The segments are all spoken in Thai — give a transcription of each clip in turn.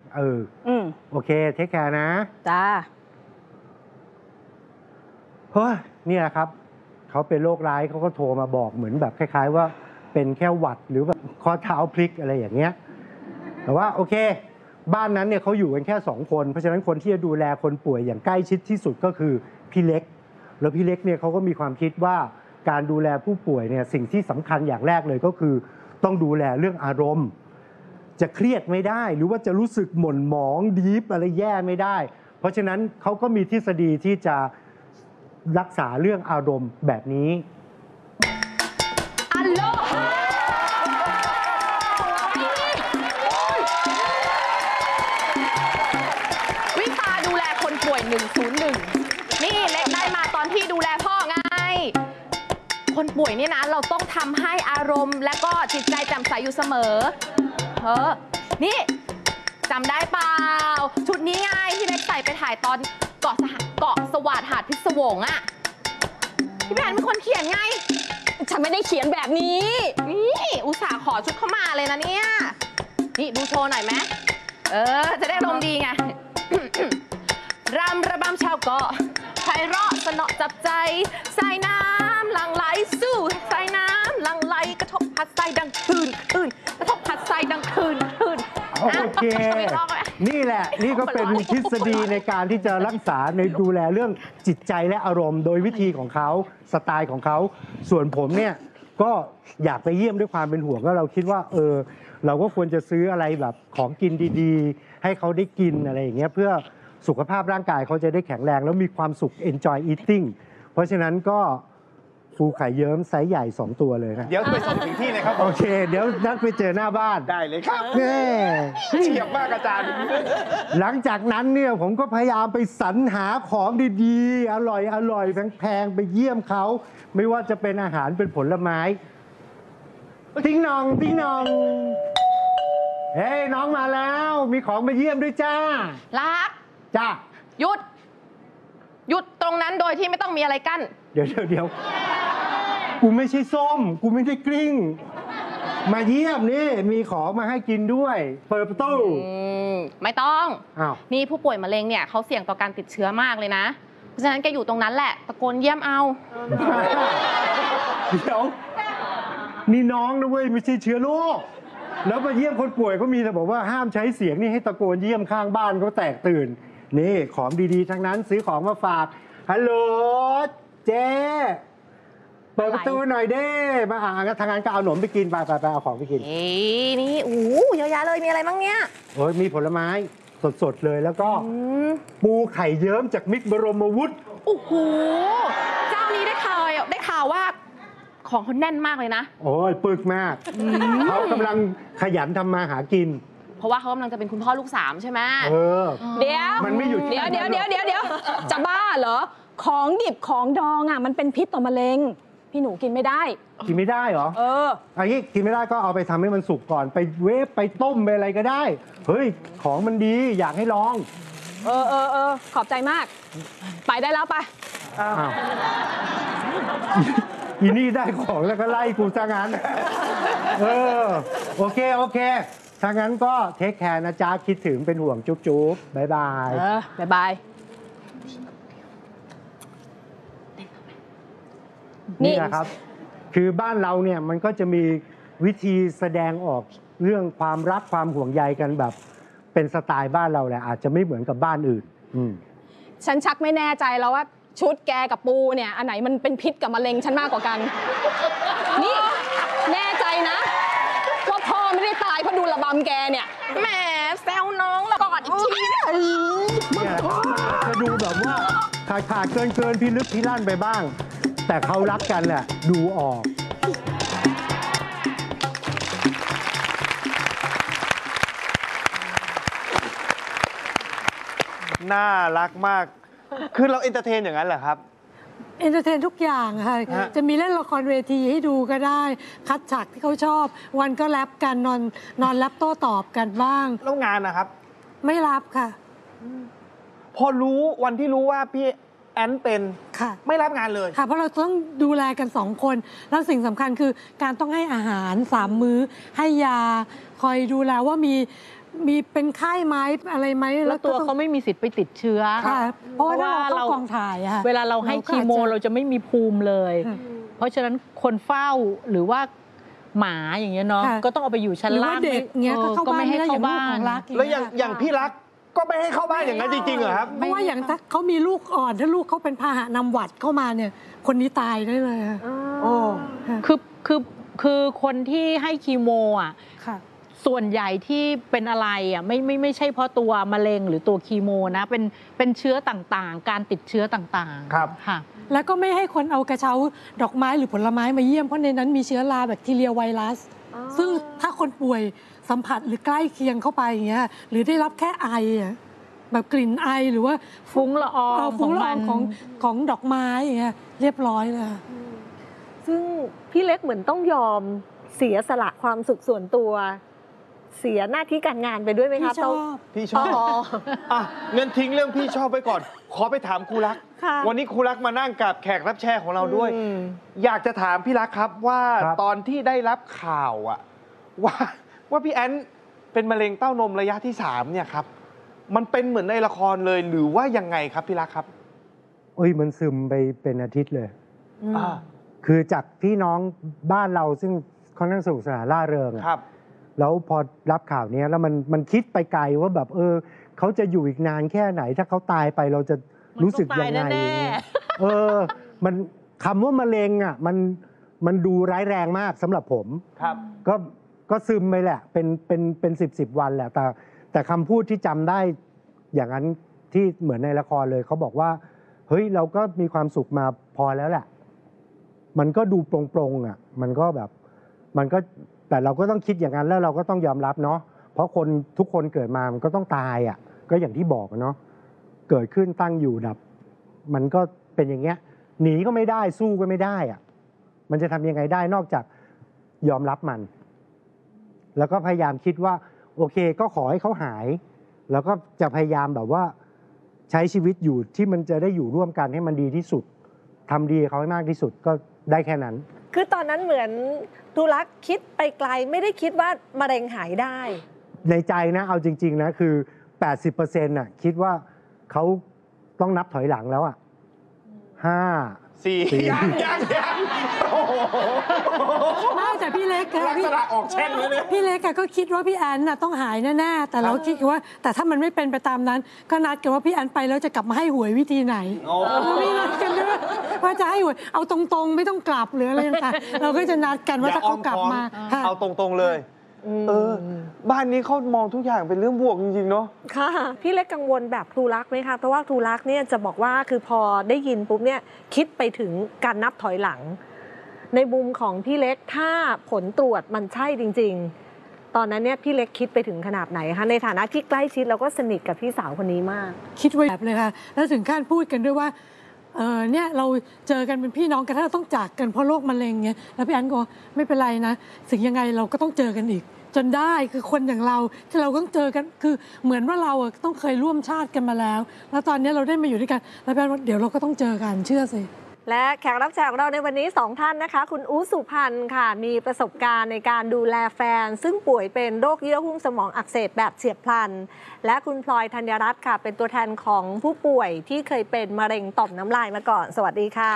โอเคเทคแคร์นะจ้าเฮ้ยเนี่ยครับเขาเป็นโรคร้ายเขาก็โทรมาบอกเหมือนแบบคล้ายๆว่าเป็นแค่หวัดหรือแบบข้อเท้าพลิกอะไรอย่างเงี้ยแต่ว่าโอเคบ้านนั้นเนี่ยเขาอยู่กันแค่2 คนเพราะฉะนั้นคนที่จะดูแลคนป่วยอย่างใกล้ชิดที่สุดก็คือพี่เล็กแล้วพี่เล็กเนี่ยเขาก็มีความคิดว่าการดูแลผู้ป่วยเนี่ยสิ่งที่สำคัญอย่างแรกเลยก็คือต้องดูแลเรื่องอารมณ์จะเครียดไม่ได้หรือว่าจะรู้สึกหม่นหมองดีฟอะไรแย่ไม่ได้เพราะฉะนั้นเขาก็มีทฤษฎีที่จะรักษาเรื่องอารมณ์แบบนี้อัลโลฮาวิชาดูแลคนป่วย101นี่เล็กได้มาตอนที่ดูแลพ่อไงคนป่วยนี่นะเราต้องทำให้อารมณ์และก็จิตใจแจ่มใสอยู่เสมอนี่จำได้เปล่าชุดนี้ไงที่เล็กใส่ไปถ่ายตอนเกาะสวัสดิ์หาดพิศวงอะพี่แบนเป็นคนเขียนไงฉันไม่ได้เขียนแบบนี้นี่อุตส่าห์ขอชุดเข้ามาเลยนะเนี่ยนี่ดูโชว์หน่อยไหมจะได้อารมณ์ดีไง รำระบำชาวเกาะไพเราะสนอจับใจสายน้ำหลั่งไหลสู่สายน้ำหลั่งไหลกระทบพัดทรายดังคืนกระทบพัดทรายดังคืนโอเคนี่แหละนี่ก็เป็นทฤษฎีในการที่จะรักษาในดูแลเรื่องจิตใจและอารมณ์โดยวิธีของเขาสไตล์ของเขาส่วนผมเนี่ยก็อยากไปเยี่ยมด้วยความเป็นห่วงก็เราคิดว่าเราก็ควรจะซื้ออะไรแบบของกินดีๆให้เขาได้กินอะไรอย่างเงี้ยเพื่อสุขภาพร่างกายเขาจะได้แข็งแรงแล้วมีความสุข enjoy eating เพราะฉะนั้นก็ฟูไข่เยิ้มไซส์ใหญ่2 ตัวเลยนะเดี๋ยวไปส่งถึงที่เลยครับโอเคเดี๋ยวนัดไปเจอหน้าบ้านได้เลยครับเฉียบมากอาจารย์หลังจากนั้นเนี่ยผมก็พยายามไปสรรหาของดีๆอร่อยแพงๆไปเยี่ยมเขาไม่ว่าจะเป็นอาหารเป็นผลไม้ติ๊งนองเฮ้ยน้องมาแล้วมีของมาเยี่ยมด้วยจ้ารักจ้าหยุดตรงนั้นโดยที่ไม่ต้องมีอะไรกั้นเดี๋ยวกูไม่ใช่ส้มกูไม่ได้กลิ้งมาเยี่ยมนี่มีของมาให้กินด้วยเปิดประตูไม่ต้องนี่ผู้ป่วยมะเร็งเนี่ยเขาเสี่ยงต่อการติดเชื้อมากเลยนะเพราะฉะนั้นแกอยู่ตรงนั้นแหละตะโกนเยี่ยมเอาเดี๋ยวนี่น้องนะเว้ยไม่ใช่เชื้อโรคแล้วมาเยี่ยมคนป่วยเขามีแต่บอกว่าห้ามใช้เสียงนี่ให้ตะโกนเยี่ยมข้างบ้านเขาแตกตื่นนี่ของดีๆทั้งนั้นซื้อของมาฝากฮัลโหลเจ๊เปิดประตูหน่อยเด้มาทางงานก็เอาขนมไปกินไปเอาของไปกินนี่เยอะแยะเลยมีอะไรบ้างเนี่ยมีผลไม้สดๆเลยแล้วก็ปูไข่เยิ้มจากมิกบรมวุฒิโอ้โหเจ้านี้ได้ข่าวว่าของเขาแน่นมากเลยนะโอ้ยปึกมากเขากำลังขยันทำมาหากินเพราะว่าเขากำลังจะเป็นคุณพ่อลูก3ใช่ไหมเดี๋ยวมันไม่หยุดเดี๋ยวจะบ้าเหรอของดิบของดองอ่ะมันเป็นพิษต่อมะเร็งพี่หนูกินไม่ได้เหรออันนี้กินไม่ได้ก็เอาไปทำให้มันสุกก่อนไปเวฟไปต้มไปอะไรก็ได้เฮ้ยของมันดีอยากให้ลองขอบใจมากไปได้แล้วไปอีนี่ได้ของแล้วก็ไล่กูซะงั้นโอเคถ้างั้นก็เทคแคร์นะจ๊ะคิดถึงเป็นห่วงจุ๊บบ๊ายบายบ๊ายบายนี่แหละครับคือบ้านเราเนี่ยมันก็จะมีวิธีแสดงออกเรื่องความรักความห่วงใยกันแบบเป็นสไตล์บ้านเราแหละอาจจะไม่เหมือนกับบ้านอื่นฉันชักไม่แน่ใจแล้วว่าชุดแกกับปูเนี่ยอันไหนมันเป็นพิษกับมะเร็งฉันมากกว่ากันนี่แน่ใจนะว่าพ่อไม่ได้ตายเพราะดูระบำแกเนี่ยแหมแซวน้องละกอดอีกทีเนี่ยจะดูแบบว่าขาดเกินพี่ลึกพี่ลั่นไปบ้างแต่เขารักกันแหละดูออกน่ารักมากคือเราเอนเตอร์เทนอย่างนั้นเหรอครับเอนเตอร์เทนทุกอย่างค่ะจะมีเล่นละครเวทีให้ดูก็ได้คัดฉากที่เขาชอบวันก็แรปกันนอนแรปโต้ตอบกันบ้างแล้วงานนะครับไม่รับค่ะพอรู้วันที่รู้ว่าพี่แอนเป็นไม่รับงานเลยค่ะเพราะเราต้องดูแลกัน2 คนแล้วสิ่งสำคัญคือการต้องให้อาหาร3 มื้อให้ยาคอยดูแลว่ามีมีเป็นไข้ไหมอะไรไหมแล้วตัวเขาไม่มีสิทธิ์ไปติดเชื้อค่ะเพราะว่าเพราะว่าเราเข้ากองถ่ายอะค่ะเวลาเราให้เราก็คีโมอาจจะเราจะไม่มีภูมิเลยค่ะเพราะฉะนั้นคนเฝ้าหรือว่าหมาอย่างเงี้ยเนาะค่ะก็ต้องเอาไปอยู่ชั้นหรือล่าว่าง เด็กเงี้ยก็เข้าบ้านไม่ให้ไม่ได้อเข้าย่างลูกบ้าขนองรักแล้วอย่างพี่รักก็ไม่ให้เข้าบ้านอย่างนั้นจริงๆเหรอครับเพราะว่าอย่างถ้าเขามีลูกอ่อนถ้าลูกเขาเป็นพาหะนำหวัดเข้ามาเนี่ยคนนี้ตายได้เลยค่ะโอ้คือคนที่ให้คีโมอ่ะค่ะส่วนใหญ่ที่เป็นอะไรอ่ะไม่ใช่เพราะตัวมะเร็งหรือตัวคีโมนะเป็นเชื้อต่างๆ การติดเชื้อต่างๆครับค่ะแล้วก็ไม่ให้คนเอากระเช้าดอกไม้หรือผลไม้มาเยี่ยมเพราะในนั้นมีเชื้อราแบคทีเรียไวรัส ซึ่งถ้าคนป่วยสัมผัสหรือใกล้เคียงเข้าไปอย่างเงี้ยหรือได้รับแค่ไออะแบบกลิ่นไอหรือว่าฟุ้งละอองฟุ้งละอองของมันของดอกไม้อย่างเงี้ยเรียบร้อยเลยค่ะซึ่งพี่เล็กเหมือนต้องยอมเสียสละความสุขส่วนตัว เสียหน้าที่การงานไปด้วยไหมคะพี่ชอบพี่ชอบอ่ะเงินทิ้งเรื่องพี่ชอบไปก่อน ขอไปถามครูรักค่ะวันนี้ครูรักมานั่งกับแขกรับแขกของเราด้วยอืมอยากจะถามพี่รักครับว่าครับตอนที่ได้รับข่าวอะว่าพี่แอนเป็นมะเร็งเต้านมระยะที่ 3เนี่ยครับ มันเป็นเหมือนในละครเลยหรือว่ายังไงครับพี่รักครับโอ้ยมันซึมไปเป็นอาทิตย์เลยอ่าคือจากพี่น้องบ้านเราซึ่งค่อนข้างสนุกสนานร่าเริงอะครับแล้วพอรับข่าวเนี้ยแล้วมันคิดไปไกลว่าแบบเขาจะอยู่อีกนานแค่ไหน ถ้าเขาตายไปเราจะรู้สึกยังไงมันต้องตายแน่อย่างเงี้ยมันคำว่ามะเร็งอ่ะมันดูร้ายแรงมากสำหรับผมครับก็ซึมไปแหละ เป็น10 วันแหละ แต่คำพูดที่จำได้อย่างนั้นที่เหมือนในละครเลยเขาบอกว่าเฮ้ยเราก็มีความสุขมาพอแล้วแหละ มันก็ดูโปร่งๆอ่ะมันก็แบบมันก็แต่เราก็ต้องคิดอย่างนั้นแล้วเราก็ต้องยอมรับเนาะเพราะคนทุกคนเกิดมามันก็ต้องตายอ่ะก็อย่างที่บอกอะเนาะเกิดขึ้นตั้งอยู่ดับ มันก็เป็นอย่างเงี้ยหนีก็ไม่ได้สู้ก็ไม่ได้อ่ะมันจะทำยังไงได้นอกจากยอมรับมัน แล้วก็พยายามคิดว่าโอเคก็ขอให้เขาหาย แล้วก็จะพยายามแบบว่าใช้ชีวิตอยู่ที่มันจะได้อยู่ร่วมกันให้มันดีที่สุดทำดีกับเขาให้มากที่สุดก็ได้แค่นั้นคือตอนนั้นเหมือนทุลักษ์คิดไปไกลไม่ได้คิดว่ามะเร็งหายได้ในใจนะเอาจริงๆนะคือ 80%น่ะคิดว่าเขาต้องนับถอยหลังแล้วอ่ะ5 สี่สี่ยังโอ้โหไม่แต่พี่เล็กอะลักษณะออกแช่งเลยเนี่ยพี่เล็กอะก็คิดว่าพี่แอนน่ะต้องหายแน่ๆแต่เราคิดว่า แต่ถ้ามันไม่เป็นไปตามนั้น ก็นัดกันว่าพี่แอนไปแล้วจะกลับมาให้หวยวิธีไหนโอ้มีนัดกันด้วยว่าจะให้หวยเอาตรงๆ ไม่ต้องกลับหรืออะไรต่างๆเราก็จะนัดกันว่าถ้าเขากลับมาค่ะเอาตรงๆเลย บ้านนี้เขามองทุกอย่างเป็นเรื่องบวกจริงๆเนาะค่ะ พี่เล็กกังวลแบบครูรักไหมคะ เพราะว่าครูรักเนี่ยจะบอกว่าคือพอได้ยินปุ๊บเนี่ยคิดไปถึงการนับถอยหลัง ในมุมของพี่เล็กถ้าผลตรวจมันใช่จริง ๆ ตอนนั้นเนี่ยพี่เล็กคิดไปถึงขนาดไหนคะในฐานะที่ใกล้ชิดแล้วก็สนิทกับพี่สาวคนนี้มากคิดไว้แบบเลยค่ะ แล้วถึงขั้นพูดกันด้วยว่าเนี่ยเราเจอกันเป็นพี่น้องกันถ้าเราต้องจากกันเพราะโรคมะเร็งเงี้ยแล้วพี่แอนก็ไม่เป็นไรนะถึงยังไงเราก็ต้องเจอกันอีก จนได้คือคนอย่างเราที่เราต้องเจอกันคือเหมือนว่าเราอะต้องเคยร่วมชาติกันมาแล้ว แล้วตอนนี้เราได้มาอยู่ด้วยกันแล้วพี่แอนว่าเดี๋ยวเราก็ต้องเจอกันเชื่อสิและแขกรับเชิญของเราในวันนี้ 2 ท่านนะคะ คุณอู๋สุพันธ์ค่ะ มีประสบการณ์ในการดูแลแฟน ซึ่งป่วยเป็นโรคเยื่อหุ้มสมองอักเสบแบบเฉียบพลัน และคุณพลอยธัญรัตน์ค่ะ เป็นตัวแทนของผู้ป่วยที่เคยเป็นมะเร็งต่อมน้ำลายมาก่อน สวัสดีค่ะ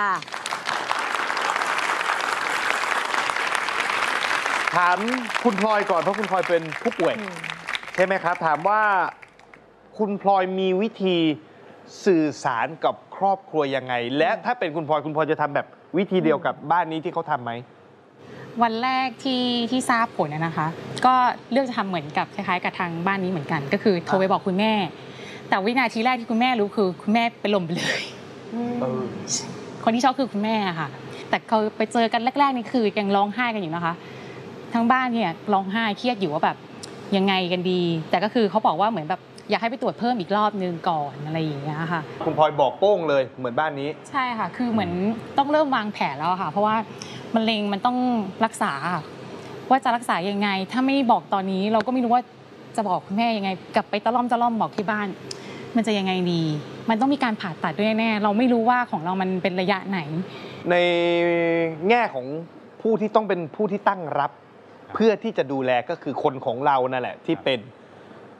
ถามคุณพลอยก่อนเพราะคุณพลอยเป็นผู้ป่วยใช่ไหมครับ ถามว่าคุณพลอยมีวิธีสื่อสารกับครอบครัวยังไง และถ้าเป็นคุณพลอยจะทำแบบวิธีเดียวกับบ้านนี้ที่เขาทำไหมวันแรกที่ทราบผลนะคะ ก็เลือกจะทำเหมือนกับคล้ายๆกับทางบ้านนี้เหมือนกัน ก็คือโทรไปบอกคุณแม่ แต่วินาทีแรกที่คุณแม่รู้คือคุณแม่เป็นลมไปเลย คนที่ช็อกคือคุณแม่ค่ะ แต่เขาไปเจอกันแรกๆนี่คือยังร้องไห้กันอยู่นะคะ ทั้งบ้านเนี่ยร้องไห้เครียดอยู่ว่าแบบยังไงกันดี แต่ก็คือเขาบอกว่าเหมือนแบบอยากให้ไปตรวจเพิ่มอีกรอบนึงก่อนอะไรอย่างเงี้ยค่ะคุณพลอยบอกโป้งเลยเหมือนบ้านนี้ใช่ค่ะ คือเหมือนต้องเริ่มวางแผนแล้วค่ะ เพราะว่ามะเร็งมันต้องรักษาค่ะว่าจะรักษายังไง ถ้าไม่บอกตอนนี้เราก็ไม่รู้ว่าจะบอกคุณแม่ยังไง กลับไปตะล่อมบอกที่บ้าน มันจะยังไงดี มันต้องมีการผ่าตัดด้วยแน่เราไม่รู้ว่าของเรามันเป็นระยะไหนในแง่ของผู้ที่ต้องเป็นผู้ที่ตั้งรับ เพื่อที่จะดูแลก็คือคนของเรานั่นแหละที่เป็น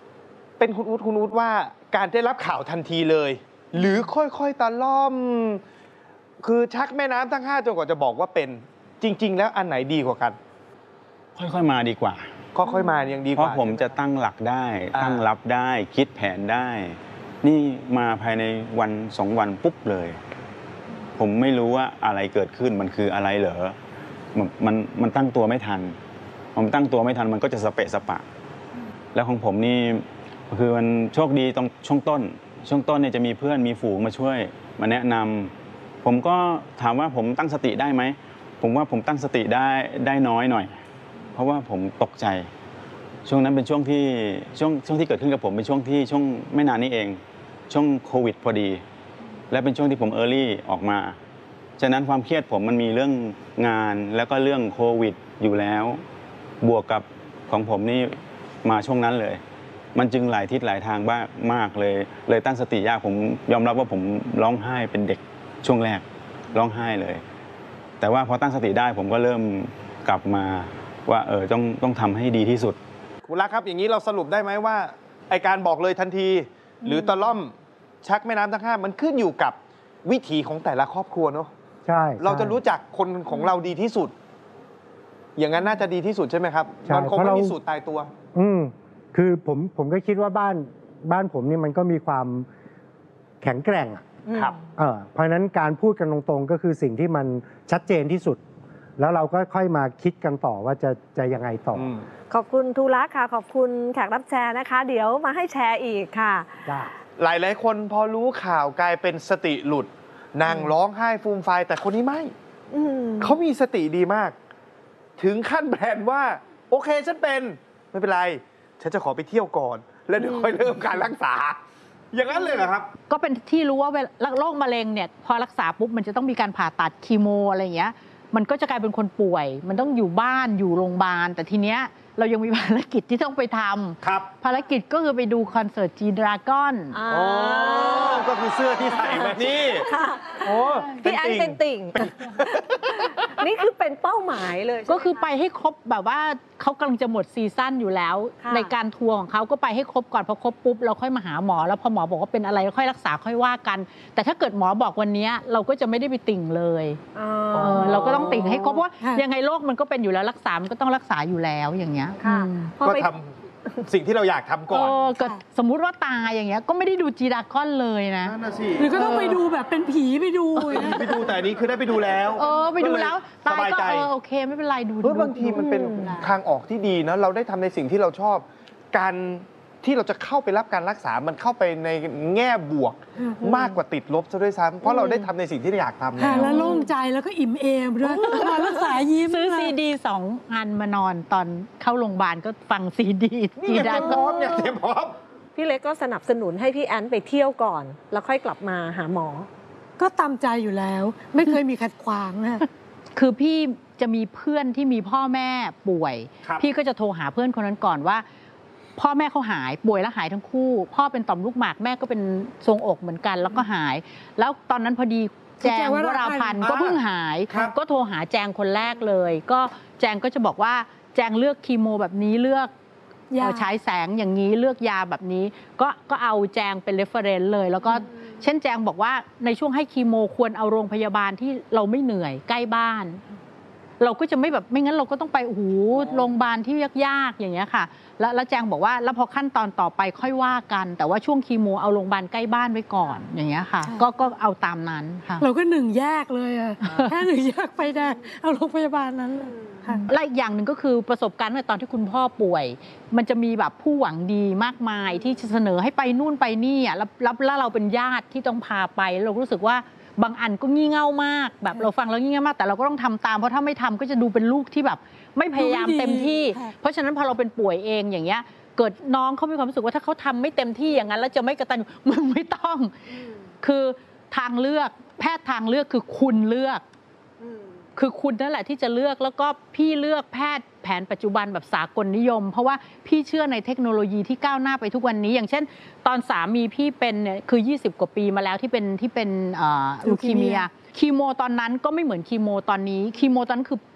เป็นคุณอู๊ดว่าการได้รับข่าวทันทีเลย หรือค่อยๆตะล่อม คือชักแม่น้ำทั้ง5จนกว่าจะบอกว่าเป็นจริง ๆ แล้วอันไหนดีกว่ากันค่อยๆมาดีกว่าค่อยๆมายังดีกเพว่าราะผมจะตั้งหลักได้อ่าตั้งรับได้ คิดแผนได้ นี่มาภายในวัน2 วันปุ๊บเลย ผมไม่รู้ว่าอะไรเกิดขึ้นมันคืออะไรเหรอมันตั้งตัวไม่ทันผมตั้งตัวไม่ทันมันก็จะสเปะสปะ แล้วของผมนี่คือมันโชคดีตรงช่วงต้นเนี่ยจะมีเพื่อนมีฝูงมาช่วยมาแนะนำผมก็ถามว่าผมตั้งสติได้ไหมผมว่าผมตั้งสติได้น้อยหน่อย เพราะว่าผมตกใจช่วงนั้นเป็นช่วงที่เกิดขึ้นกับผมเป็นช่วงไม่นานนี้เองช่วงโควิดพอดีและเป็นช่วงที่ผมเออร์ลี่ออกมาฉะนั้นความเครียดผมมันมีเรื่องงานแล้วก็เรื่องโควิดอยู่แล้วบวกกับของผมนี่มาช่วงนั้นเลยมันจึงหลายทิศหลายทางมากเลยตั้งสติยากผมยอมรับว่าผมร้องไห้เป็นเด็กช่วงแรกร้องไห้เลยแต่ว่าพอตั้งสติได้ผมก็เริ่มกลับมาว่าต้องทำให้ดีที่สุดคุณรักครับอย่างนี้เราสรุปได้ไหมว่าไอการบอกเลยทันที หรือตะล่อมชักแม่น้ำทั้ง5มันขึ้นอยู่กับวิถีของแต่ละครอบครัวเนาะใช่เราจะรู้จักคนของเราดีที่สุด อย่างนั้นน่าจะดีที่สุดใช่ไหมครับใช่มันคงเพราะไม่เรามีสูตรตายตัวคือผมก็คิดว่าบ้านผมนี่มันก็มีความแข็งแกร่งอะครับเพราะฉะนั้นการพูดกันตรงๆก็คือสิ่งที่มันชัดเจนที่สุด แล้วเราก็ค่อยมาคิดกันต่อว่าจะยังไงต่อขอบคุณทูรักค่ะ ขอบคุณแขกรับแชร์นะคะ เดี๋ยวมาให้แชร์อีกค่ะหลายๆคนพอรู้ข่าวกลายเป็นสติหลุดนางร้องไห้ฟูมไฟายแต่คนนี้ไม่เขามีสติดีมาก ถึงขั้นแบนว่า โอเคฉันเป็นไม่เป็นไร ฉันจะขอไปเที่ยวก่อน แล้วเดี๋ยวค่อยเริ่มการรักษา อย่างนั้นเลยเหรอครับก็เป็นที่รู้ว่าโรคมะเร็งเนี่ยพอรักษาปุ๊บมันจะต้องมีการผ่าตัดคีโมอะไรอย่างเงี้ยมันก็จะกลายเป็นคนป่วย มันต้องอยู่บ้านอยู่โรงพยาบาลแต่ทีเนี้ยเรายังมีภารกิจที่ต้องไปทำครับภารกิจก็คือไปดูคอนเสิร์ตจีดราก้อนอ๋อ ก็คือเสื้อที่ใส่มานี่โอ้พี่แอนเป็นติ่ง นี่คือเป็นเป้าหมายเลยก็คือไปให้ครบแบบว่าเขากำลังจะหมดซีซั่นอยู่แล้วค่ะในการทัวร์ของเขาก็ไปให้ครบก่อนพอครบปุ๊บเราค่อยมาหาหมอแล้วพอหมอบอกว่าเป็นอะไรค่อยรักษาค่อยว่ากัน แต่ถ้าเกิดหมอบอกวันนี้เราก็จะไม่ได้ไปติ่งเลย เราก็ต้องติ่งให้ครบเพราะว่าค่ะยังไงโรคมันก็เป็นอยู่แล้วรักษามันก็ต้องรักษาอยู่แล้วอย่างเงี้ยค่ะ พอก็ไปทำสิ่งที่เราอยากทำก่อนก็สมมุติว่าตายอย่างเงี้ยก็ไม่ได้ดูจีดราก้อนเลยนะนั่นน่ะสิหรือก็ต้องไปดูแบบเป็นผีไปดูนะไปดูแต่อันนี้คือได้ไปดูแล้วไปดูแล้วสตายบายก็ใจโอเคไม่เป็นไรดูเฮ้ยบางทีมันเป็นทางออกที่ดีนะ เราได้ทำในสิ่งที่เราชอบ การที่เราจะเข้าไปรับการรักษา มันเข้าไปในแง่บวกมากกว่าติดลบซะด้วยซ้ำเพราะเราได้ทำในสิ่งที่เราอยากทำค่ะแล้วแล้วโล่งใจแล้วก็อิ่มเอมด้วยนอนรักษายิ้มซื้อค่ะซีดี2 อันมานอนตอนเข้าโรงพยาบาลก็ฟังซีดีนี่ไงพร้อมเนี่ยเตรียมพร้อมพี่เล็กก็สนับสนุนให้พี่แอนไปเที่ยวก่อน แล้วค่อยกลับมาหาหมอก็ตามใจอยู่แล้ว ไม่เคยมีขัดขวางนะคือพี่จะมีเพื่อนที่มีพ่อแม่ป่วยครับพี่ก็จะโทรหาเพื่อนคนนั้นก่อนว่า พ่อแม่เขาหายป่วยแล้วหายทั้งคู่ พ่อเป็นต่อมลูกหมากแม่ก็เป็นทรวงอกเหมือนกันแล้วก็หาย แล้วตอนนั้นพอดีแจงวราพันธ์ก็เพิ่งหายครับก็โทรหาแจงคนแรกเลย ก็แจงก็จะบอกว่าแจงเลือกคีโมแบบนี้เลือกยาฉายแสงอย่างนี้เลือกยาแบบนี้ ก็เอาแจงเป็นเรฟเฟรนซ์เลย แล้วก็เช่นแจงบอกว่าในช่วงให้คีโมควรเอาโรงพยาบาลที่เราไม่เหนื่อยใกล้บ้าน เราก็จะไม่แบบไม่งั้นเราก็ต้องไปโอ้โหโรงพยาบาลที่ยากๆอย่างเงี้ยค่ะ แล้วแจงบอกว่าแล้วพอขั้นตอนต่อไปค่อยว่ากัน แต่ว่าช่วงคีโมเอาโรงพยาบาลใกล้บ้านไว้ก่อนอย่างเงี้ยค่ะ ก็เอาตามนั้นค่ะเราก็หนึ่งแยกเลยอะแค่หนึ่งแยกไปได้เอาโรงพยาบาลนั้นเลยค่ะและอีกอย่างหนึ่งก็คือประสบการณ์ในตอนที่คุณพ่อป่วย มันจะมีแบบผู้หวังดีมากมายที่จะเสนอให้ไปนู่นไปนี่อ่ะแล้วเราเป็นญาติที่ต้องพาไปเรารู้สึกว่าบางอันก็งี่เง่ามากแบบเราฟังแล้วงี่เง่ามากแต่เราก็ต้องทำตามเพราะถ้าไม่ทำก็จะดูเป็นลูกที่แบบไม่พยายามเต็มที่ค่ะเพราะฉะนั้นพอเราเป็นป่วยเองอย่างเงี้ยเกิดน้องเขามีความรู้สึกว่าถ้าเขาทำไม่เต็มที่อย่างนั้นแล้วจะไม่กตัญญูมึงไม่ต้อง คือทางเลือกแพทย์ทางเลือกคือคุณเลือก คือคุณนั่นแหละที่จะเลือกแล้วก็พี่เลือกแพทย์แผนปัจจุบันแบบสากลนิยม เพราะว่าพี่เชื่อในเทคโนโลยีที่ก้าวหน้าไปทุกวันนี้ อย่างเช่น ตอนสามีพี่เป็นเนี่ยคือ20 กว่าปีมาแล้วที่เป็นลูคีเมียคีโมตอนนั้นก็ไม่เหมือนคีโมตอนนี้คีโมตอนนั้นคือ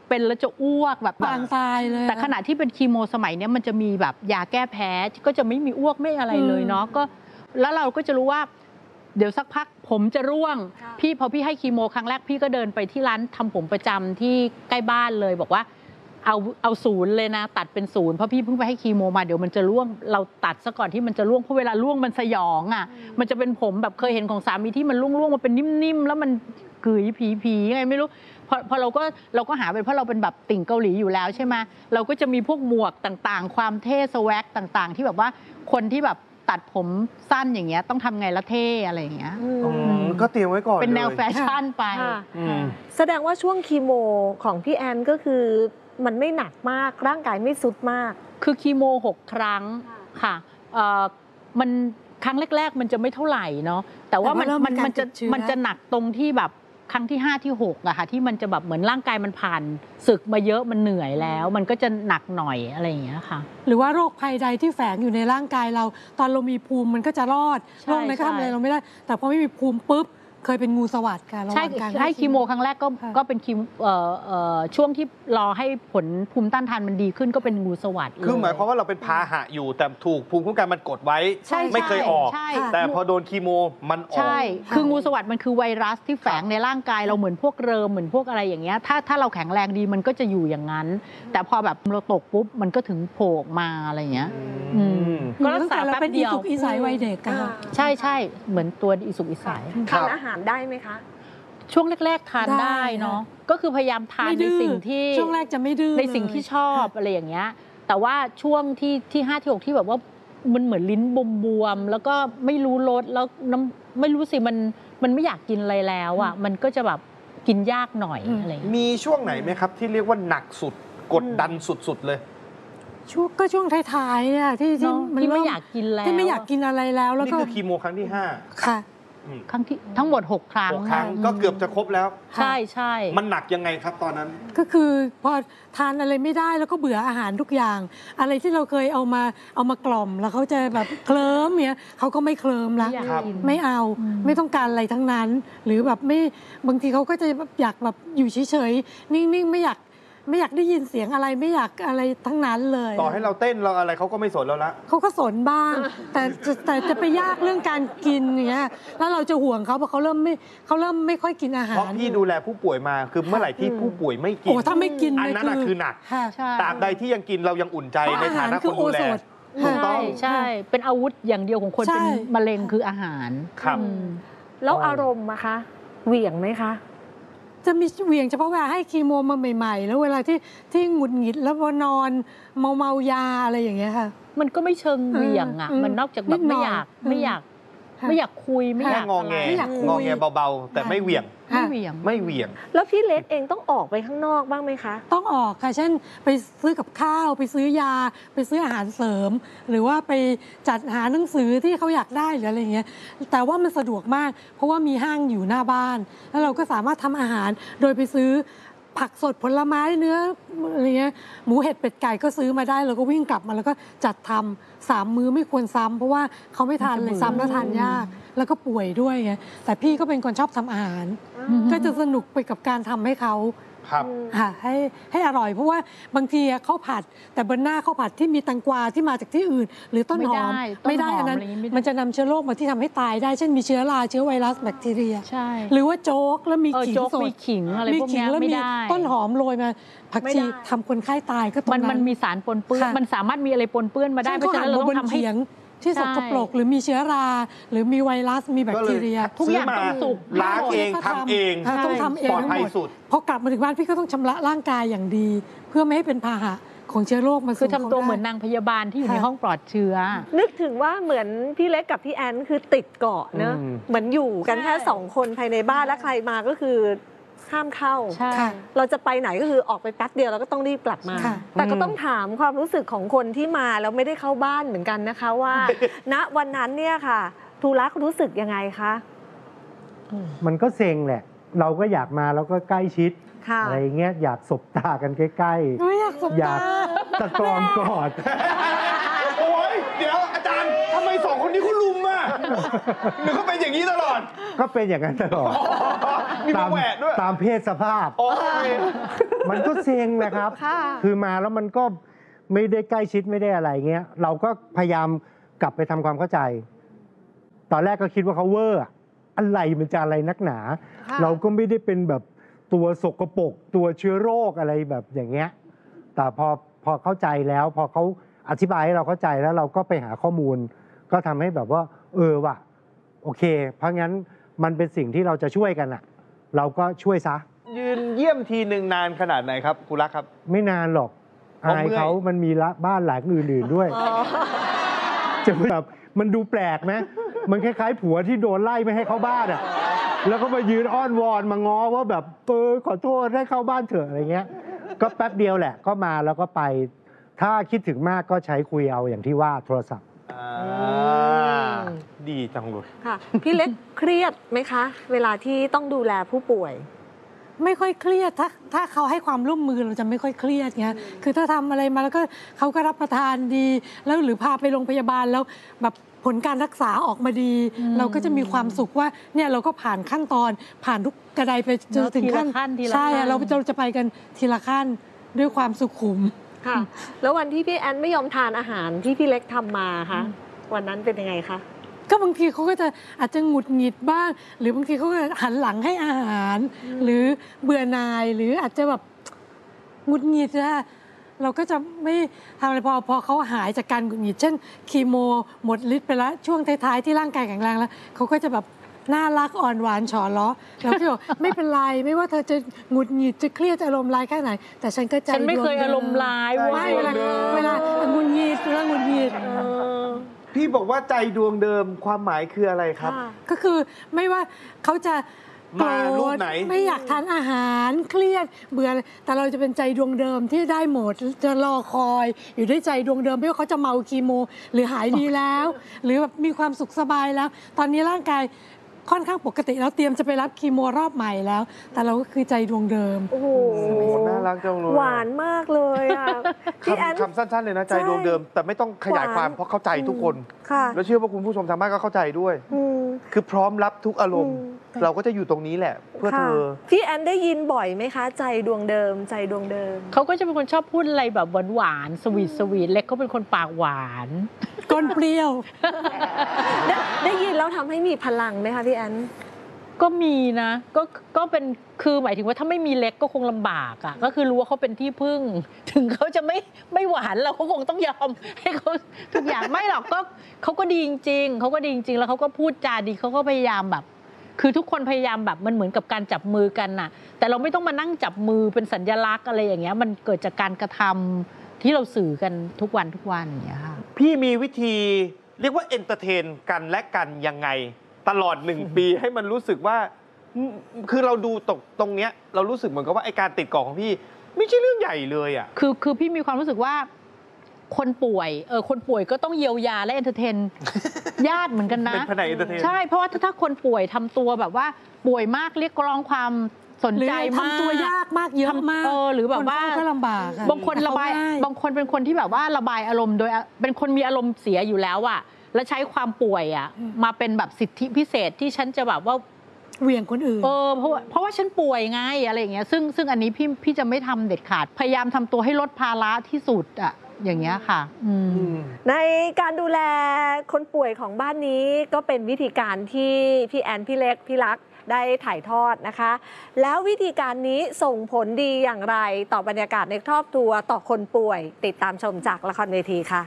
เป็นแล้วจะอ้วกแบบปางตายเลยแต่ขณะที่เป็นคีโมสมัยเนี้ยมันจะมีแบบยาแก้แพ้ก็จะไม่มีอ้วกไม่อะไรเลยเนาะก็แล้วเราก็จะรู้ว่าเดี๋ยวสักพักผมจะร่วงพี่พอพี่ให้คีโมครั้งแรกพี่ก็เดินไปที่ร้านทำผมประจำที่ใกล้บ้านเลยบอกว่าเอาศูนย์เลยนะตัดเป็นศูนย์เพราะพี่เพิ่งไปให้คีโมมาเดี๋ยวมันจะร่วงเราตัดซะก่อนที่มันจะร่วงเพราะเวลาร่วงมันสยองอ่ะมันจะเป็นผมแบบเคยเห็นของสามีที่มันร่วงๆมันเป็นนิ่มๆแล้วมันกุ๋ยผีๆไงไม่รู้พอเราก็หาเป็นเพราะเราเป็นแบบติ่งเกาหลีอยู่แล้วใช่ไหมเราก็จะมีพวกหมวกต่างๆความเท่สแว็กต่างๆที่แบบว่าคนที่แบบตัดผมสั้นอย่างเงี้ยต้องทำไงละเท่อะไรอย่างเงี้ยก็เตรียมไว้ก่อนเป็นแนวแฟชั่นไปแสดงว่าช่วงคีโมของพี่แอนก็คือมันไม่หนักมากร่างกายไม่สุดมากคือคีโม6 ครั้งค่ะมันครั้งแรกๆมันจะไม่เท่าไหร่เนาะแต่ว่ามันจะหนักตรงที่แบบครั้งที่5ที่6อะค่ะที่มันจะแบบเหมือนร่างกายมันผ่านศึกมาเยอะมันเหนื่อยแล้ว มันก็จะหนักหน่อยอะไรอย่างเงี้ยค่ะหรือว่าโรคภัยใดที่แฝงอยู่ในร่างกายเราตอนเรามีภูมิมันก็จะรอดโรคนั้นก็ทำอะไรเราไม่ได้แต่พอไม่มีภูมิปุ๊บเคยเป็นงูสวัสดิ์ค่ะใช่ให้คีโมครั้งแรกก็เป็นคีโมช่วงที่รอให้ผลภูมิต้านทานมันดีขึ้นก็เป็นงูสวัสดิ์คือหมายความว่าเราเป็นพาหะอยู่แต่ถูกภูมิคุ้มกันมันกดไว้ไม่เคยออกแต่พอโดนคีโมมันออกใช่คืองูสวัสดิ์มันคือไวรัสที่แฝงในร่างกายเราเหมือนพวกเริมเหมือนพวกอะไรอย่างเงี้ยถ้าเราแข็งแรงดีมันก็จะอยู่อย่างนั้นแต่พอแบบเราตกปุ๊บมันก็ถึงโผล่มาอะไรอย่างเงี้ยก็รักษาแป๊บเดียวเป็นอีสุกอีใสวัยเด็กกันใช่เหมือนตัวอีสุกอีใสทานอาหารได้ไหมคะช่วงแรกๆทานได้เนาะก็คือพยายามทานในสิ่งที่ช่วงแรกจะไม่ดื้อในสิ่งที่ชอบอะไรอย่างเงี้ยแต่ว่าช่วงที่5ที่6ที่แบบว่ามันเหมือนลิ้นบวมๆแล้วก็ไม่รู้รสแล้วไม่รู้สิมันไม่อยากกินอะไรแล้วอ่ะมันก็จะแบบกินยากหน่อยอะไรมีช่วงไหนไหมครับที่เรียกว่าหนักสุดกดดันสุดๆเลยช่วงท้ายๆเนี่ยที่ไม่อยากกินแล้วที่ไม่อยากกินอะไรแล้วแล้วก็นี่คือคีโมครั้งที่5 ค่ะครั้งที่ทั้งหมด6 ครั้งก็เกือบจะครบแล้วใช่มันหนักยังไงครับตอนนั้นก็คือพอทานอะไรไม่ได้แล้วก็เบื่ออาหารทุกอย่างอะไรที่เราเคยเอามากล่อมแล้วเขาจะแบบเคลิ้มเนี่ยเขาก็ไม่เคลิ้มละไม่เอาไม่ต้องการอะไรทั้งนั้นหรือแบบไม่บางทีเขาก็จะอยากแบบอยู่เฉยๆนิ่งๆไม่อยากได้ยินเสียงอะไรไม่อยากอะไรทั้งนั้นเลยต่อให้เราเต้นเราอะไรเขาก็ไม่สนแล้วละเขาก็สนบ้างแต่จะไปยากเรื่องการกินอย่างเงี้ยแล้วเราจะห่วงเขาเพราะเขาเริ่มไม่ค่อยกินอาหารเพราะพี่ดูแลผู้ป่วยมาคือเมื่อไหร่ที่ผู้ป่วยไม่กินถ้าไม่กินอันนั้นคือหนักตราบใดที่ยังกินเรายังอุ่นใจในฐานะคนดูแลใช่เป็นอาวุธอย่างเดียวของคนเป็นมะเร็งคืออาหารครับแล้วอารมณ์อะคะเหวี่ยงไหมคะจะมีเหวี่ยงเฉพาะเวลาให้คีโมมาใหม่ๆแล้วเวลาที่หงุดหงิดแล้วพอนอนเมายาอะไรอย่างเงี้ยค่ะมันก็ไม่เชิงเหวี่ยงอ่ะมันนอกจากแบบไม่อยากคุยไม่อยากงอแงเบาๆแต่ไม่เหวี่ยงแล้วพี่เล็กเองต้องออกไปข้างนอกบ้างไหมคะต้องออกค่ะเช่นไปซื้อกับข้าวไปซื้อยาไปซื้ออาหารเสริมหรือว่าไปจัดหาหนังสือที่เขาอยากได้หรืออะไรเงี้ยแต่ว่ามันสะดวกมากเพราะว่ามีห้างอยู่หน้าบ้านแล้วเราก็สามารถทำอาหารโดยไปซื้อผักสดผลไม้เนื้ออะไรเงี้ยหมูเห็ดเป็ดไก่ก็ซื้อมาได้แล้วก็วิ่งกลับมาแล้วก็จัดทำ3 มื้อไม่ควรซ้ำเพราะว่าเขาไม่ทานเลยซ้ำแล้วทานยากแล้วก็ป่วยด้วยไงแต่พี่ก็เป็นคนชอบทำอาหารก็จะสนุกไปกับการทำให้เขาให้อร่อยเพราะว่าบางทีข้าวผัดแต่บนหน้าข้าวผัดที่มีแตงกวาที่มาจากที่อื่นหรือต้นหอมไม่ได้อันนั้นมันจะนำเชื้อโรคมาที่ทำให้ตายได้เช่นมีเชื้อราเชื้อไวรัสแบคทีเรียหรือว่าโจ๊กแล้วมีขิงสดมีขิงอะไรพวกนี้ไม่ได้ต้นหอมโรยมาผักชีทำคนไข้ตายก็ตรงนั้นมันมีสารปนเปื้อนมันสามารถมีอะไรปนเปื้อนมาได้เพราะฉะนั้นเราต้องทำให้ที่สกปรกหรือมีเชื้อราหรือมีไวรัสมีแบคทีเรียทุกอย่างต้องสุกล้างเองทำเองต้องทำเองปลอดภัยสุดพอกลับมาถึงบ้านพี่ก็ต้องชำระร่างกายอย่างดีเพื่อไม่ให้เป็นพาหะของเชื้อโรคมาสู่คือทำตัวเหมือนนางพยาบาลที่อยู่ในห้องปลอดเชื้อนึกถึงว่าเหมือนพี่เล็กกับพี่แอนคือติดเกาะเนอะเหมือนอยู่กันแค่2 คนภายในบ้านและใครมาก็คือห้ามเข้าเราจะไปไหนก็คือออกไปแป๊บเดียวแล้วก็ต้องรีบกลับมาแต่ก็ต้องถามความรู้สึกของคนที่มาแล้วไม่ได้เข้าบ้านเหมือนกันนะคะว่า ณวันนั้นเนี่ยค่ะทูรักรู้สึกยังไงคะมันก็เซ็งแหละเราก็อยากมาแล้วก็ใกล้ชิดอะไรเงี้ยอยากสบตากันใกล้ๆอยากตะกอมกอดโอ้ยเดี๋ยวอาจารย์ทำไม2 คนนี้เขาลุมอ่ะหรือเขาเป็นอย่างนี้ตลอดก็เป็นอย่างนั้นตลอดมีแหวกด้วยตามเพศสภาพมันก็เซ็งแหละครับค่ะคือมาแล้วมันก็ไม่ได้ใกล้ชิดไม่ได้อะไรเงี้ย เราก็พยายามกลับไปทำความเข้าใจ ตอนแรกก็คิดว่าเขาเวอร์อะไรมันจะอะไรนักหนาค่ะเราก็ไม่ได้เป็นแบบตัวสกปรกตัวเชื้อโรคอะไรแบบอย่างเงี้ย แต่พอเข้าใจแล้ว พอเขาอธิบายให้เราเข้าใจแล้วเราก็ไปหาข้อมูล ก็ทำให้แบบว่าว่ะโอเค เพราะงั้นมันเป็นสิ่งที่เราจะช่วยกันอะเราก็ช่วยซะยืนเยี่ยมทีหนึ่งนานขนาดไหนครับคุณรักครับไม่นานหรอกเพราะอายเมื่อยเขามันมีละบ้านหลังอื่นๆด้วย จะแบบมันดูแปลกไหมมันคล้ายๆผัวที่โดนไล่ไม่ให้เข้าบ้านอ่ะ แล้วก็มายืนอ้อนวอนมาง้อว่าแบบขอโทษให้เข้าบ้านเถอะอะไรเงี้ย ก็แป๊บเดียวแหละ ก็มาแล้วก็ไป ถ้าคิดถึงมากก็ใช้คุยเอาอย่างที่ว่าโทรศัพท์ดีจังเลยค่ะ พี่เล็กเครียดไหมคะ เวลาที่ต้องดูแลผู้ป่วยไม่ค่อยเครียดถ้าเขาให้ความร่วมมือเราจะไม่ค่อยเครียดไงคือถ้าทำอะไรมาแล้วก็เขาก็รับประทานดี แล้วหรือพาไปโรงพยาบาลแล้วแบบผลการรักษาออกมาดี เราก็จะมีความสุขว่าเนี่ยเราก็ผ่านขั้นตอนผ่านทุกกระไดไปจนถึงขั้นทีละขั้นใช่อะเราจะไปกันทีละขั้นด้วยความสุขุมค่ะ แล้ววันที่พี่แอนไม่ยอมทานอาหารที่พี่เล็กทำมาคะวันนั้นเป็นยังไงคะก็บางทีเขาก็จะอาจจะหงุดหงิดบ้าง หรือบางทีเขาก็หันหลังให้อาหาร หรือเบื่อหน่ายหรืออาจจะแบบหงุดหงิดนะเราก็จะไม่ทำอะไรพอเขาหายจากการหงุดหงิดเช่นคีโมหมดฤทธิ์ไปแล้วช่วงท้ายๆที่ร่างกายแข็งแรงแล้วเขาก็จะแบบน่ารักอ่อนหวานฉอเลาะเราก็บอก ไม่เป็นไรไม่ว่าเธอจะหงุดหงิดจะเครียดอารมณ์ร้ายแค่ไหน แต่ฉันก็ใจฉันไม่เคยดวงดิอารมณ์ร้ายไม่เวลาหงุดหงิดหงุดหงิดพี่บอกว่าใจดวงเดิมความหมายคืออะไรครับก็คือไม่ว่าเขาจะโกรมารูปธไหนไม่อยากทานอาหารเครียดเบื่อแต่เราจะเป็นใจดวงเดิมที่ได้หมดจะรอคอยอยู่ด้วยใจดวงเดิมไม่ว่าเขาจะเมาคีโม หรือหายดีแล้ว หรือแบบมีความสุขสบายแล้ว ตอนนี้ร่างกายค่อนข้างปกติแล้วเตรียมจะไปรับคีโมรอบใหม่แล้ว แต่เราก็คือใจดวงเดิมโอ้โหน่ารักจังเลยหวานมากเลยอ่ะพี่แอนคำสั้นๆเลยนะใจใช่ดวงเดิม แต่ไม่ต้องขยายความหวานเพราะเข้าใจทุกคนค่ะแล้วเชื่อว่าคุณผู้ชมทางบ้านก็เข้าใจด้วยอืมคือพร้อมรับทุกอารมณ์ เราก็จะอยู่ตรงนี้แหละ เพื่อเธอค่ะพี่แอนได้ยินบ่อยไหมคะ ใจดวงเดิม ใจดวงเดิมเขาก็จะเป็นคนชอบพูดอะไรแบบหวานๆสวีทเล็กเขาเป็นคนปากหวานก้นเปรี้ยวได้ยินแล้วทำให้มีพลังไหมคะพี่แอนก็มีนะก็เป็นคือหมายถึงว่าถ้าไม่มีเล็กก็คงลำบากอ่ะก็คือรู้ว่าเขาเป็นที่พึ่ง ถึงเขาจะไม่หวานเราก็คงต้องยอมให้เขาทุกอย่างไม่หรอกก็เขาก็ดีจริงๆเขาก็ดีจริงๆแล้วเขาก็พูดจาดีเขาก็พยายามแบบ คือทุกคนพยายามแบบมันเหมือนกับการจับมือกันน่ะ แต่เราไม่ต้องมานั่งจับมือเป็นสัญลักษณ์อะไรอย่างเงี้ยมันเกิดจากการกระทำที่เราสื่อกันทุกวันอย่างเงี้ยค่ะพี่มีวิธีเรียกว่าเอนเตอร์เทนกันและกันยังไง ตลอด 1 ปีให้มันรู้สึกว่าคือเราดูตรงเนี้ยเรารู้สึกเหมือนกับว่าไอการติดเกาะของพี่ไม่ใช่เรื่องใหญ่เลยอ่ะคือพี่มีความรู้สึกว่าคนป่วยคนป่วยก็ต้องเยียวยาและเอนเตอร์เทน ญาติเหมือนกันนะเป็นแผนก entertain ใช่เพราะว่าถ้าคนป่วยทำตัวแบบว่าป่วยมากเรียกร้องความสนหรือใจมากทำตัวยากมากเยอะมากหรือแบบว่าคนเฝ้ก็ลำบากอะบางคนระบายแต่เขง่บางคนเป็นคนที่แบบว่าระบายอารมณ์โดยเป็นคนมีอารมณ์เสียอยู่แล้วอะแล้วใช้ความป่วยอะมาเป็นแบบสิทธิพิเศษที่ฉันจะแบบว่าเหวี่ยงคนอื่นเพราะว่าฉันป่วยไงอะไรอย่างเงี้ยซึ่งอันนี้พี่จะไม่ทำเด็ดขาดพยายามทำตัวให้ลดภาระที่สุดอะอย่างเงี้ยค่ะในการดูแลคนป่วยของบ้านนี้ก็เป็นวิธีการที่พี่แอนพี่เล็กพี่รักได้ถ่ายทอดนะคะ แล้ววิธีการนี้ส่งผลดีอย่างไรต่อบรรยากาศในครอบครัวต่อคนป่วย ติดตามชมจากละครเวทีค่ะ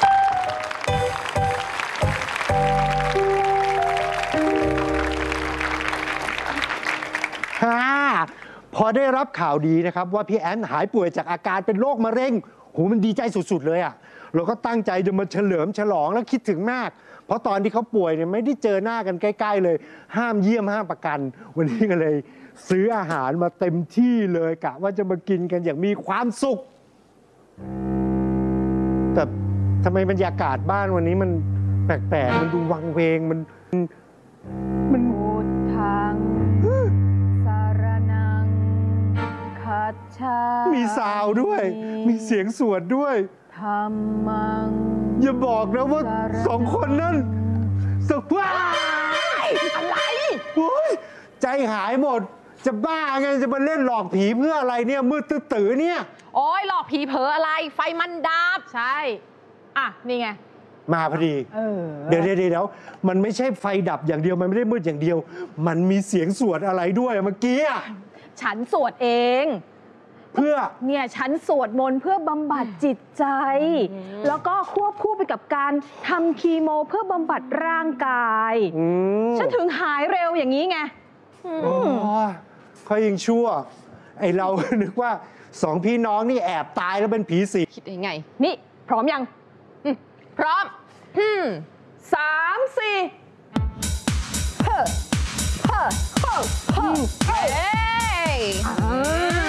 พอได้รับข่าวดีนะครับว่าพี่แอนหายป่วยจากอาการเป็นโรคมะเร็งโหมันดีใจสุดๆเลยอ่ะเราก็ตั้งใจจะมาเฉลิมฉลองแล้วคิดถึงมาก เพราะตอนที่เขาป่วยเนี่ยไม่ได้เจอหน้ากันใกล้ๆเลย ห้ามเยี่ยมห้ามประกัน วันนี้ก็เลยซื้ออาหารมาเต็มที่เลยกะว่าจะมากินกันอย่างมีความสุข แต่ทำไมบรรยากาศบ้านวันนี้มันแปลกๆมันดูวังเวงมันพุทธังสารนังคัจฉามิมีซาวด์ด้วย มีเสียงสวดด้วยธัมมังอย่าบอกนะว่า2 คนนั้นสว้ายอะไรโอ้ยใจหายหมดจะบ้าไงจะมาเล่นหลอกผีเพื่ออะไรเนี่ยมืดตื้อๆเนี่ยโอ้ยหลอกผีเผลออะไร ไฟมันดับ ใช่ อ่ะ นี่ไงมาพอดีเดี๋ยวมันไม่ใช่ไฟดับอย่างเดียวมันไม่ได้มืดอย่างเดียว มันมีเสียงสวดอะไรด้วยเมื่อกี้อะฉันสวดเองเพื่อเนี่ยฉันสวดมนต์เพื่อบำบัดจิตใจ แล้วก็ควบคู่ไปกับการทำคีโมเพื่อบำบัดร่างกาย ฉันถึงหายเร็วอย่างนี้ไงอ๋อเขายังชั่ว ไอเรา นึกว่าสองพี่น้องนี่แอบตายแล้วเป็นผีสิงคิดยังไงนี่พร้อมยังพร้อม 3 4เฮ้อเฮ้อเฮ้อเฮ้อเฮ้ย